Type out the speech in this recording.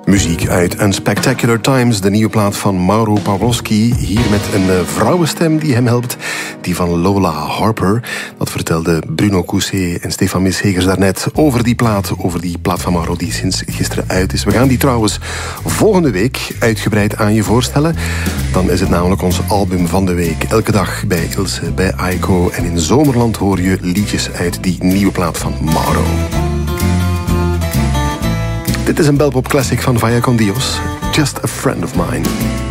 Muziek uit Unspectacular Times, de nieuwe plaat van Mauro Pawlowski. Hier met een vrouwenstem die hem helpt, die van Lola Harper. Dat vertelde Bruno Cousset en Stefan Mishegers daarnet over die plaat van Mauro die sinds gisteren uit is. We gaan die trouwens volgende week uitgebreid aan je voorstellen. Dan is het namelijk ons album van de week. Elke dag bij Ilse, bij Aiko en in Zomerland hoor je liedjes uit die nieuwe plaat van Mauro. Dit is een Belpop classic van Vaya con Dios, Just a Friend of Mine.